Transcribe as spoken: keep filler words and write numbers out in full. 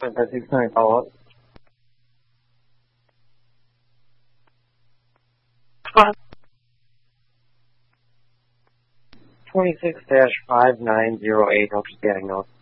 twenty-six nine follow-up. twenty-six dash five nine zero eight, I'll just getting those.